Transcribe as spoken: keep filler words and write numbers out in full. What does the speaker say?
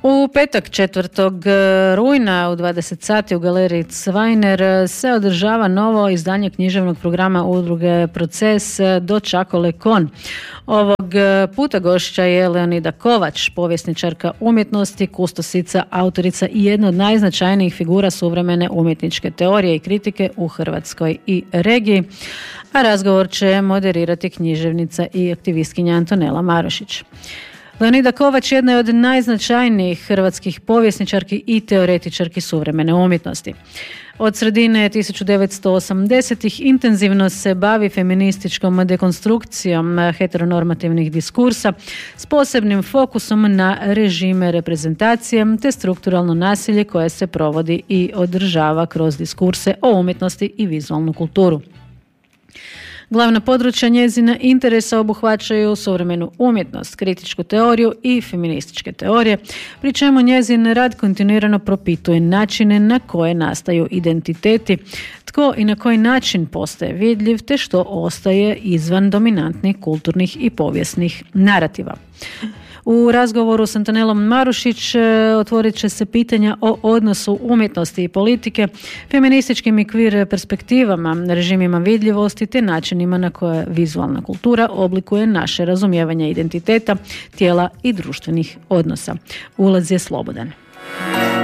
U petak četvrtog rujna u dvadeset sati u galeriji Cvajner se održava novo izdanje književnog programa udruge Proces Dočakole Kon. Ovog puta gošća je Leonida Kovač, povjesničarka umjetnosti, kustosica, autorica i jedna od najznačajnijih figura suvremene umjetničke teorije i kritike u Hrvatskoj i regiji. A razgovor će moderirati književnica i aktivistkinja Antonela Marušić. Leonida Kovač jedna je od najznačajnijih hrvatskih povjesničarki i teoretičarki suvremene umjetnosti. Od sredine tisuću devetsto osamdesetih intenzivno se bavi feminističkom dekonstrukcijom heteronormativnih diskursa s posebnim fokusom na režime reprezentacije te strukturalno nasilje koje se provodi i održava kroz diskurse o umjetnosti i vizualnu kulturu. Glavna područja njezina interesa obuhvaćaju suvremenu umjetnost, kritičku teoriju i feminističke teorije, pri čemu njezin rad kontinuirano propituje načine na koje nastaju identiteti, tko i na koji način postaje vidljiv te što ostaje izvan dominantnih kulturnih i povijesnih narativa. U razgovoru s Antonelom Marušić otvorit će se pitanja o odnosu umjetnosti i politike, feminističkim i queer perspektivama, režimima vidljivosti te načinima na koje vizualna kultura oblikuje naše razumijevanje identiteta, tijela i društvenih odnosa. Ulaz je slobodan.